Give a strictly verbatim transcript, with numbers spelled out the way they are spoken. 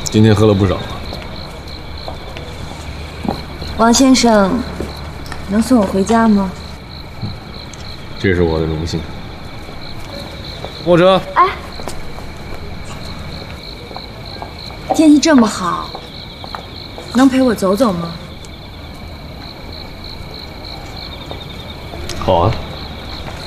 今天喝了不少啊。 王先生，能送我回家吗？ 这是我的荣幸。货车。 哎，天气这么好，能陪我走走吗？ 好啊。